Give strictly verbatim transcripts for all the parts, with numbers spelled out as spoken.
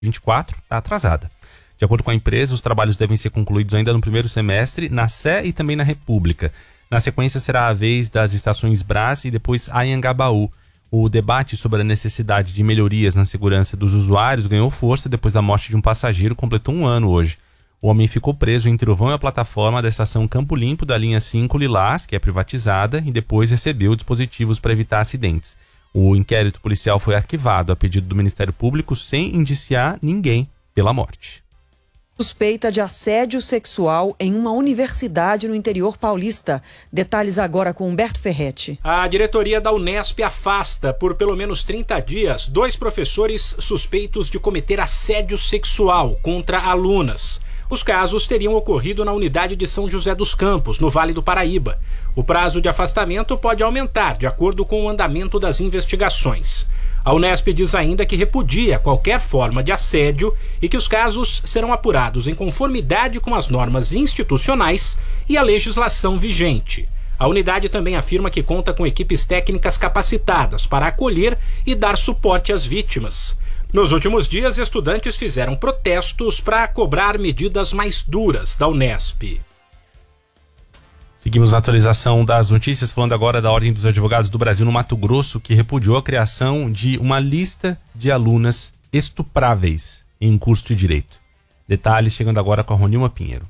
vinte e quatro está atrasada. De acordo com a empresa, os trabalhos devem ser concluídos ainda no primeiro semestre, na Sé e também na República. Na sequência será a vez das estações Brás e depois Anhangabaú. O debate sobre a necessidade de melhorias na segurança dos usuários ganhou força depois da morte de um passageiro, completou um ano hoje. O homem ficou preso entre o vão e a plataforma da estação Campo Limpo da linha cinco Lilás, que é privatizada, e depois recebeu dispositivos para evitar acidentes. O inquérito policial foi arquivado a pedido do Ministério Público sem indiciar ninguém pela morte. Suspeita de assédio sexual em uma universidade no interior paulista. Detalhes agora com Humberto Ferretti. A diretoria da Unesp afasta por pelo menos trinta dias dois professores suspeitos de cometer assédio sexual contra alunas. Os casos teriam ocorrido na unidade de São José dos Campos, no Vale do Paraíba. O prazo de afastamento pode aumentar de acordo com o andamento das investigações. A Unesp diz ainda que repudia qualquer forma de assédio e que os casos serão apurados em conformidade com as normas institucionais e a legislação vigente. A unidade também afirma que conta com equipes técnicas capacitadas para acolher e dar suporte às vítimas. Nos últimos dias, estudantes fizeram protestos para cobrar medidas mais duras da Unesp. Seguimos a atualização das notícias, falando agora da Ordem dos Advogados do Brasil no Mato Grosso, que repudiou a criação de uma lista de alunas estupráveis em curso de Direito. Detalhes chegando agora com a Ronilma Pinheiro.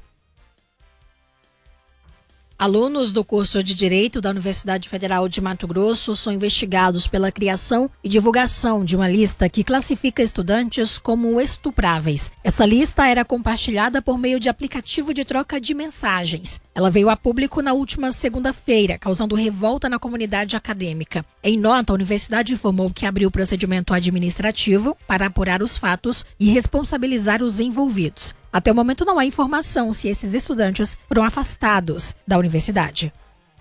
Alunos do curso de Direito da Universidade Federal de Mato Grosso são investigados pela criação e divulgação de uma lista que classifica estudantes como estupráveis. Essa lista era compartilhada por meio de aplicativo de troca de mensagens. Ela veio a público na última segunda-feira, causando revolta na comunidade acadêmica. Em nota, a universidade informou que abriu procedimento administrativo para apurar os fatos e responsabilizar os envolvidos. Até o momento não há informação se esses estudantes foram afastados da universidade.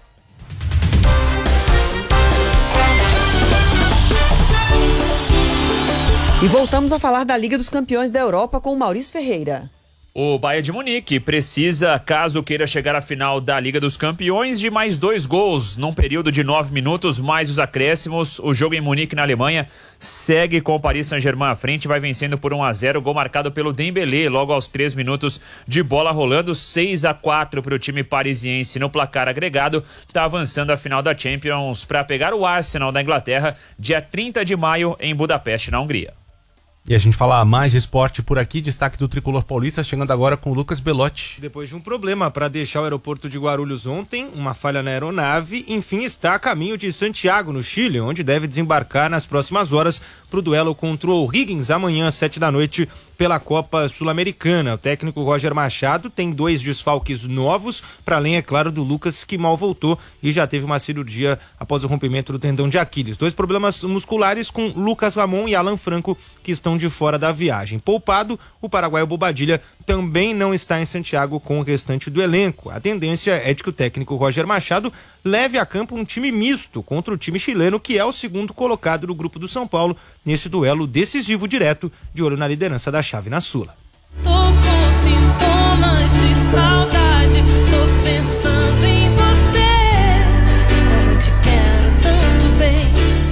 E voltamos a falar da Liga dos Campeões da Europa com o Maurício Ferreira. O Bayern de Munique precisa, caso queira chegar à final da Liga dos Campeões, de mais dois gols num período de nove minutos, mais os acréscimos. O jogo em Munique, na Alemanha, segue com o Paris Saint-Germain à frente, vai vencendo por um a zero, gol marcado pelo Dembélé, logo aos três minutos de bola rolando, seis a quatro para o time parisiense no placar agregado. Está avançando a final da Champions para pegar o Arsenal da Inglaterra, dia trinta de maio, em Budapeste, na Hungria. E a gente fala mais de esporte por aqui, destaque do Tricolor Paulista, chegando agora com o Lucas Belotti. Depois de um problema para deixar o aeroporto de Guarulhos ontem, uma falha na aeronave, enfim está a caminho de Santiago, no Chile, onde deve desembarcar nas próximas horas para o duelo contra o O'Higgins, amanhã às sete da noite, pela Copa Sul-Americana. O técnico Roger Machado tem dois desfalques novos, para além, é claro, do Lucas, que mal voltou e já teve uma cirurgia após o rompimento do tendão de Aquiles. Dois problemas musculares com Lucas Ramon e Alan Franco, que estão de fora da viagem. Poupado, o paraguaio Bobadilla também não está em Santiago com o restante do elenco. A tendência é de que o técnico Roger Machado leve a campo um time misto contra o time chileno, que é o segundo colocado do grupo do São Paulo, nesse duelo decisivo direto, de olho na liderança da chave na Sula. Tô com sintomas de saudade, tô pensando em você, como eu te quero tanto bem.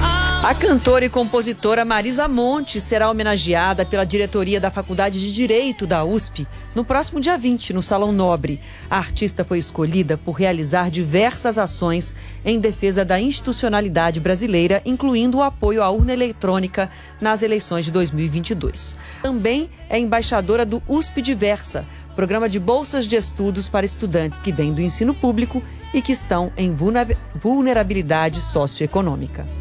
A cantora e compositora Marisa Monte será homenageada pela diretoria da Faculdade de Direito da U S P no próximo dia vinte, no Salão Nobre. A artista foi escolhida por realizar diversas ações em defesa da institucionalidade brasileira, incluindo o apoio à urna eletrônica nas eleições de dois mil e vinte e dois. Também é embaixadora do U S P Diversa, programa de bolsas de estudos para estudantes que vêm do ensino público e que estão em vulnerabilidade socioeconômica.